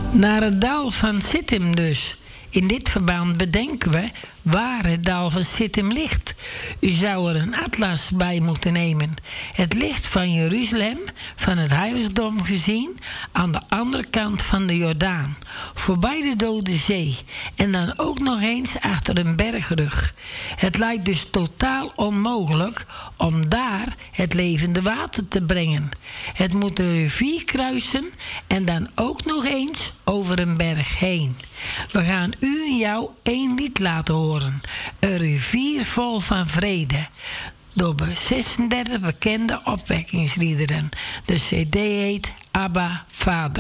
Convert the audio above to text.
Naar het dal van Sittim dus. In dit verband bedenken we waar het dal van Sittim ligt. U zou er een atlas bij moeten nemen. Het ligt van Jeruzalem, van het heiligdom gezien, aan de andere kant van de Jordaan, voorbij de Dode Zee en dan ook nog eens achter een bergrug. Het lijkt dus totaal onmogelijk om daar het levende water te brengen. Het moet een rivier kruisen en dan ook nog eens over een berg heen. We gaan u en jou 1 lied laten horen. Een rivier vol van vrede. Door 36 bekende opwekkingsliederen. De cd heet Abba Vader.